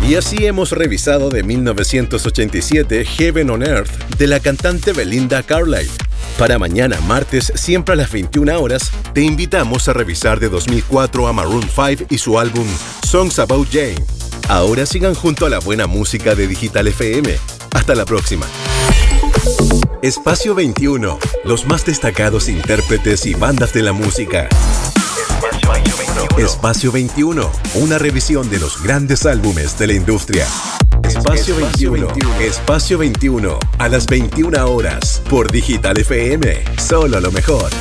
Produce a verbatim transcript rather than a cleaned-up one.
Y así hemos revisado de mil novecientos ochenta y siete Heaven on Earth de la cantante Belinda Carlisle. Para mañana, martes, siempre a las veintiuna horas, te invitamos a revisar de dos mil cuatro a Maroon cinco y su álbum Songs About Jane. Ahora sigan junto a la buena música de Digital F M. Hasta la próxima. Espacio veintiuno, los más destacados intérpretes y bandas de la música. Espacio veintiuno, una revisión de los grandes álbumes de la industria. Espacio veintiuno, Espacio veintiuno, a las veintiuna horas, por Digital F M, solo lo mejor.